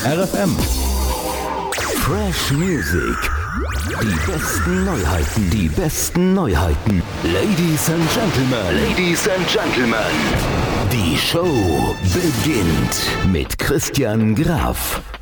RFM. Fresh Music. Die besten Neuheiten, die besten Neuheiten. Ladies and Gentlemen, Ladies and Gentlemen. Die Show beginnt mit Christian Graf.